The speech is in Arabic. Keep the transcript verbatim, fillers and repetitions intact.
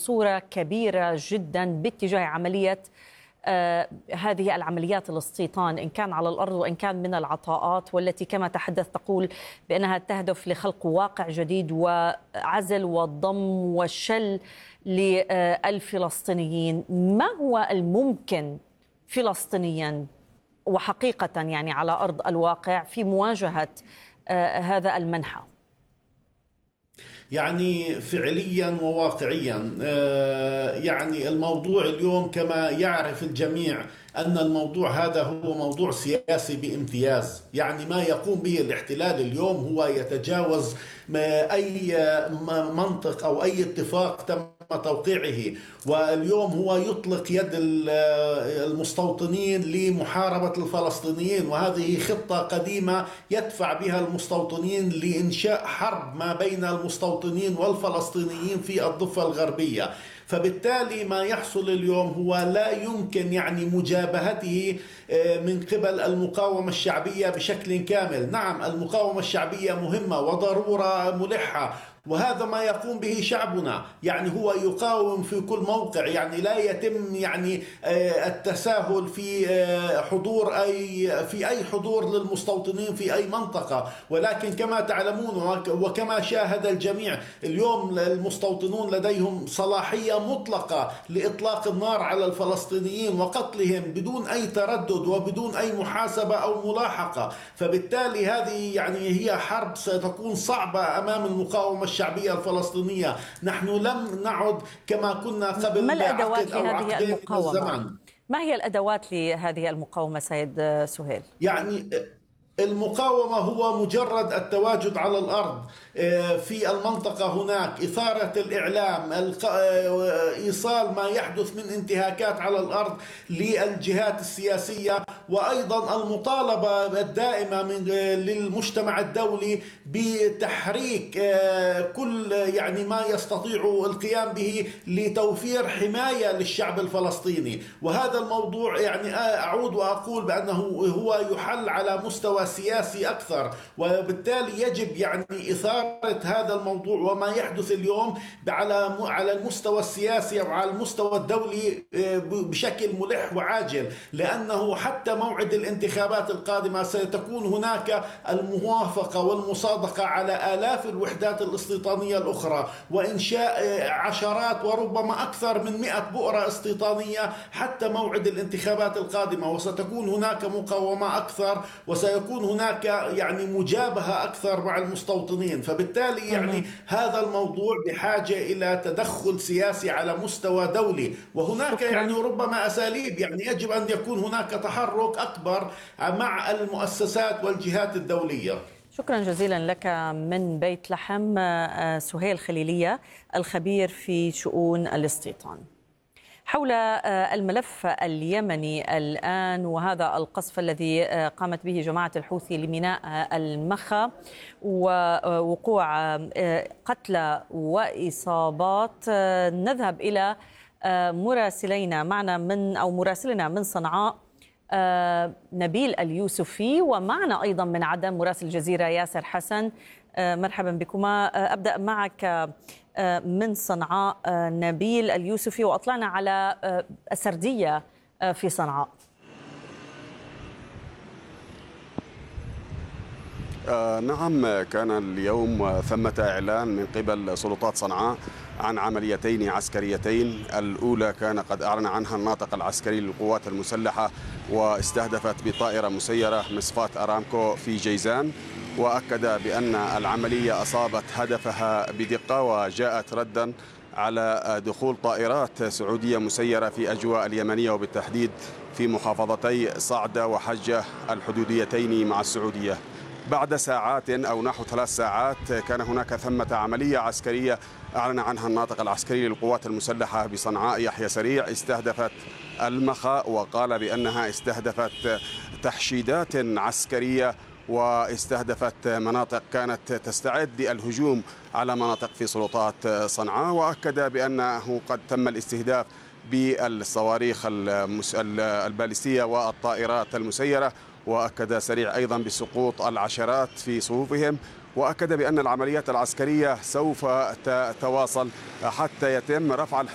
بصورة كبيرة جدا باتجاه عملية آه هذه العمليات الاستيطان، إن كان على الأرض وإن كان من العطاءات، والتي كما تحدث تقول بأنها تهدف لخلق واقع جديد وعزل والضم والشل للفلسطينيين. ما هو الممكن فلسطينيا وحقيقة يعني على أرض الواقع في مواجهة آه هذا المنحى؟ يعني فعليا وواقعيا يعني الموضوع اليوم كما يعرف الجميع أن الموضوع هذا هو موضوع سياسي بامتياز. يعني ما يقوم به الاحتلال اليوم هو يتجاوز أي منطق أو أي اتفاق تم توقيعه، واليوم هو يطلق يد المستوطنين لمحاربة الفلسطينيين، وهذه خطة قديمة يدفع بها المستوطنين لإنشاء حرب ما بين المستوطنين والفلسطينيين في الضفة الغربية. فبالتالي ما يحصل اليوم هو لا يمكن يعني مجابهته من قبل المقاومة الشعبية بشكل كامل. نعم، المقاومة الشعبية مهمة وضرورة ملحة، وهذا ما يقوم به شعبنا. يعني هو يقاوم في كل موقع، يعني لا يتم يعني التساهل في حضور أي في أي حضور للمستوطنين في أي منطقة. ولكن كما تعلمون وكما شاهد الجميع اليوم المستوطنون لديهم صلاحية مطلقة لإطلاق النار على الفلسطينيين وقتلهم بدون أي تردد وبدون أي محاسبة أو ملاحقة. فبالتالي هذه يعني هي حرب ستكون صعبة أمام المقاومة الشعبية الفلسطينية. نحن لم نعد كما كنا قبل ما الأدوات عقد أو لهذه عقدين من المقاومة؟ الزمن. ما هي الأدوات لهذه المقاومة سيد سهيل؟ يعني المقاومة هو مجرد التواجد على الأرض في المنطقة هناك، إثارة الإعلام، إيصال ما يحدث من انتهاكات على الأرض للجهات السياسية، وأيضا المطالبة الدائمة من للمجتمع الدولي بتحريك كل يعني ما يستطيع القيام به لتوفير حماية للشعب الفلسطيني. وهذا الموضوع يعني أعود وأقول بأنه هو يحل على مستوى سياسي أكثر، وبالتالي يجب يعني إثارة هذا الموضوع وما يحدث اليوم على على المستوى السياسي وعلى المستوى الدولي بشكل ملح وعاجل، لأنه حتى موعد الانتخابات القادمة ستكون هناك الموافقة والمصادقة على آلاف الوحدات الاستيطانية الأخرى، وإنشاء عشرات وربما أكثر من مئة بؤرة استيطانية حتى موعد الانتخابات القادمة، وستكون هناك مقاومة أكثر وسيكون هناك يعني مجابهة أكثر مع المستوطنين. فبالتالي يعني هذا الموضوع بحاجة إلى تدخل سياسي على مستوى دولي، وهناك شكرا. يعني ربما أساليب، يعني يجب أن يكون هناك تحرك أكبر مع المؤسسات والجهات الدولية. شكرا جزيلا لك من بيت لحم سهيل خليلية الخبير في شؤون الاستيطان. حول الملف اليمني الآن وهذا القصف الذي قامت به جماعة الحوثي لميناء المخا ووقوع قتلى وإصابات، نذهب إلى مراسلينا معنا من أو مراسلنا من صنعاء نبيل اليوسفي، ومعنا أيضا من عدن مراسل الجزيرة ياسر حسن. مرحبا بكما. أبدأ معك من صنعاء نبيل اليوسفي، وأطلعنا على السردية في صنعاء. آه نعم، كان اليوم ثمة إعلان من قبل سلطات صنعاء عن عمليتين عسكريتين. الأولى كان قد أعلن عنها الناطق العسكري للقوات المسلحة، واستهدفت بطائرة مسيرة مصفاة أرامكو في جيزان، وأكد بأن العملية أصابت هدفها بدقة وجاءت ردا على دخول طائرات سعودية مسيرة في أجواء اليمنية، وبالتحديد في محافظتي صعدة وحجة الحدوديتين مع السعودية. بعد ساعات أو نحو ثلاث ساعات كان هناك ثمة عملية عسكرية أعلن عنها الناطق العسكري للقوات المسلحة بصنعاء يحيى سريع، استهدفت المخا، وقال بأنها استهدفت تحشيدات عسكرية واستهدفت مناطق كانت تستعد للهجوم على مناطق في سلطات صنعاء. وأكد بأنه قد تم الاستهداف بالصواريخ الباليستية والطائرات المسيرة، وأكد سريع أيضا بسقوط العشرات في صفوفهم، وأكد بأن العمليات العسكرية سوف تتواصل حتى يتم رفع